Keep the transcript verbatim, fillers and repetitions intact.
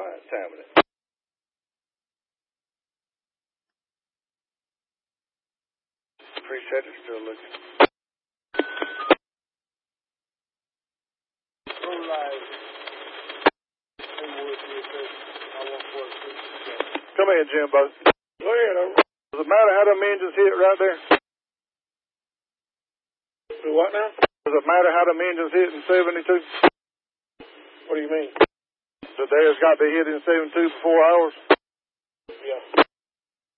line, timing it. Appreciate it, still looking. Come here, Jimbo. Go ahead, over. Does it matter how them engines hit right there? Do what now? Does it matter how them engines hit in seventy-two? What do you mean? The theirs got to hit in seventy-two for four hours? Yeah.